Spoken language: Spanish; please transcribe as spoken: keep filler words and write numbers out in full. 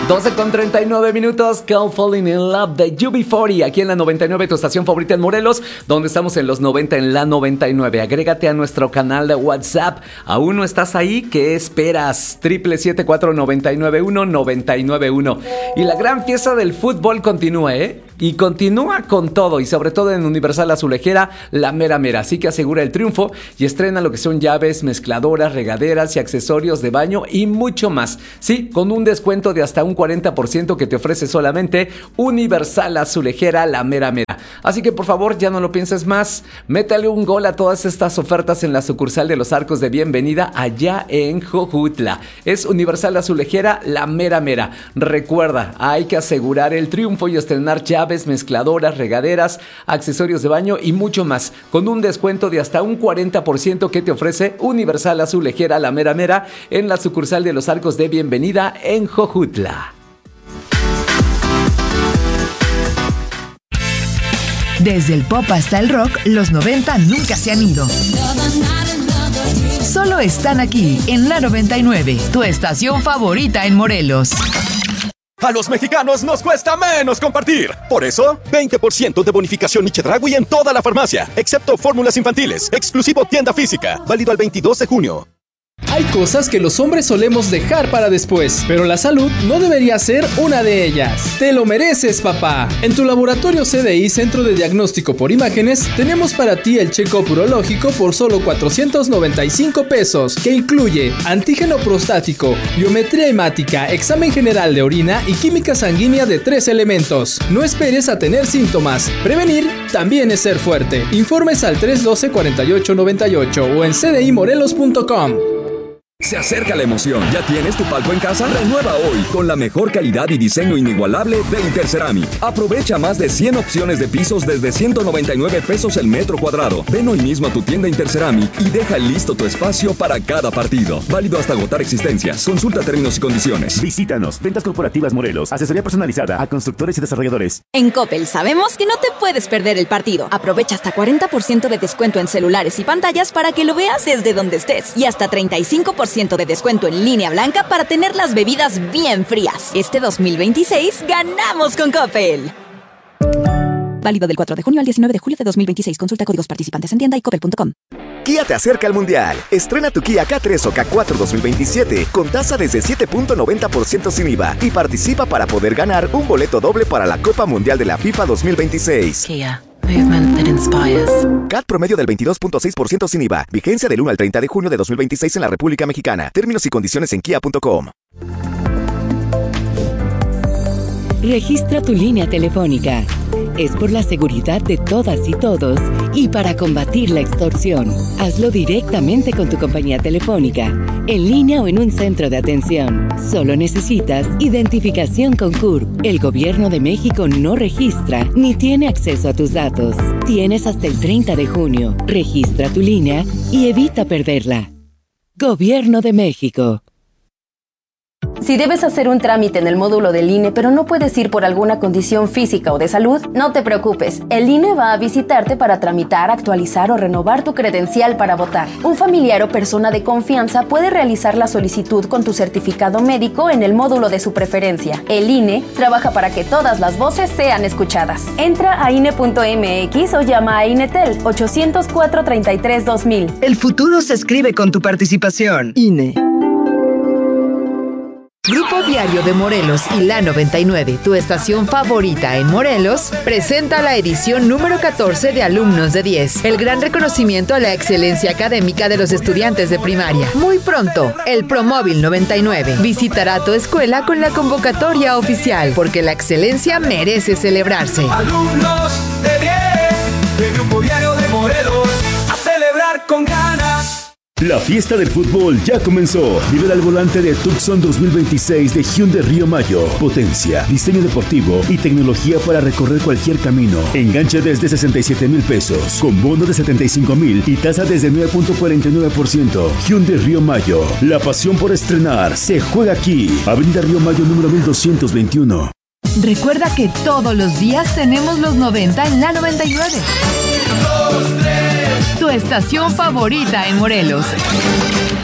doce con treinta y nueve minutos, Call Falling in Love de U B cuarenta, aquí en la noventa y nueve, tu estación favorita en Morelos, donde estamos en los noventa en la noventa y nueve. Agrégate a nuestro canal de WhatsApp. ¿Aún no estás ahí? ¿Qué esperas? Triple siete cuatro nueve nueve uno nueve nueve uno. Y la gran fiesta del fútbol continúa, ¿eh? Y continúa con todo, y sobre todo en Universal Azulejera, la mera mera. Así que asegura el triunfo y estrena lo que son llaves, mezcladoras, regaderas y accesorios de baño y mucho más. Sí, con un descuento de hasta un cuarenta por ciento que te ofrece solamente Universal Azulejera, la mera mera. Así que por favor, ya no lo pienses más. Métale un gol a todas estas ofertas en la sucursal de los Arcos de Bienvenida allá en Jojutla. Es Universal Azulejera, la mera mera. Recuerda, hay que asegurar el triunfo y estrenar llaves, mezcladoras, regaderas, accesorios de baño y mucho más, con un descuento de hasta un cuarenta por ciento que te ofrece Universal Azulejera, la mera mera, en la sucursal de los Arcos de Bienvenida en Jojutla. Desde el pop hasta el rock, los noventa nunca se han ido. Solo están aquí en la noventa y nueve, tu estación favorita en Morelos. A los mexicanos nos cuesta menos compartir. Por eso, veinte por ciento de bonificación y Chedraui en toda la farmacia, excepto fórmulas infantiles. Exclusivo tienda física, válido al veintidós de junio. Hay cosas que los hombres solemos dejar para después, pero la salud no debería ser una de ellas. Te lo mereces, papá. En tu laboratorio C D I, Centro de Diagnóstico por Imágenes, tenemos para ti el check-up urológico por solo cuatrocientos noventa y cinco pesos, que incluye antígeno prostático, biometría hemática, examen general de orina y química sanguínea de tres elementos. No esperes a tener síntomas. Prevenir también es ser fuerte. Informes al tres uno dos, cuatro ocho nueve ocho o en c d i morelos punto com. Se acerca la emoción. ¿Ya tienes tu palco en casa? Renueva hoy con la mejor calidad y diseño inigualable de Interceramic. Aprovecha más de cien opciones de pisos desde ciento noventa y nueve pesos el metro cuadrado. Ven hoy mismo a tu tienda Interceramic y deja listo tu espacio para cada partido. Válido hasta agotar existencias. Consulta términos y condiciones. Visítanos. Ventas corporativas Morelos. Asesoría personalizada a constructores y desarrolladores. En Coppel sabemos que no te puedes perder el partido. Aprovecha hasta cuarenta por ciento de descuento en celulares y pantallas para que lo veas desde donde estés. Y hasta treinta y cinco por ciento de descuento en línea blanca para tener las bebidas bien frías. Este dos mil veintiséis ganamos con Coppel. Válido del cuatro de junio al diecinueve de julio de dos mil veintiséis. Consulta códigos participantes en tienda y coppel punto com. Kia te acerca al Mundial. Estrena tu Kia K tres o K cuatro dos mil veintisiete con tasa desde siete punto noventa por ciento sin I V A y participa para poder ganar un boleto doble para la Copa Mundial de la FIFA dos mil veintiséis. Kia. Movement that inspires. C A T promedio del veintidós punto seis por ciento sin I V A. Vigencia del uno al treinta de junio de dos mil veintiséis en la República Mexicana. Términos y condiciones en kia punto com. Registra tu línea telefónica. Es por la seguridad de todas y todos y para combatir la extorsión. Hazlo directamente con tu compañía telefónica, en línea o en un centro de atención. Solo necesitas identificación con C U R P. El Gobierno de México no registra ni tiene acceso a tus datos. Tienes hasta el treinta de junio. Registra tu línea y evita perderla. Gobierno de México. Si debes hacer un trámite en el módulo del I N E, pero no puedes ir por alguna condición física o de salud, no te preocupes. El I N E va a visitarte para tramitar, actualizar o renovar tu credencial para votar. Un familiar o persona de confianza puede realizar la solicitud con tu certificado médico en el módulo de su preferencia. El I N E trabaja para que todas las voces sean escuchadas. Entra a I N E punto M X o llama a INETEL ocho cero cuatro, treinta y tres, dos mil. El futuro se escribe con tu participación. I N E. Grupo Diario de Morelos y la noventa y nueve, tu estación favorita en Morelos, presenta la edición número catorce de Alumnos de diez, el gran reconocimiento a la excelencia académica de los estudiantes de primaria. Muy pronto, el Promóvil noventa y nueve visitará tu escuela con la convocatoria oficial, porque la excelencia merece celebrarse. Alumnos de diez, de Grupo Diario de Morelos, a celebrar con ganas. La fiesta del fútbol ya comenzó. Vive al volante de Tucson dos mil veintiséis de Hyundai Río Mayo. Potencia, diseño deportivo y tecnología para recorrer cualquier camino. Enganche desde sesenta y siete mil pesos, con bono de setenta y cinco mil y tasa desde nueve punto cuarenta y nueve por ciento. Hyundai Río Mayo. La pasión por estrenar se juega aquí. Avenida Río Mayo número mil doscientos veintiuno. Recuerda que todos los días tenemos los noventa en la noventa y nueve. Tu estación favorita en Morelos.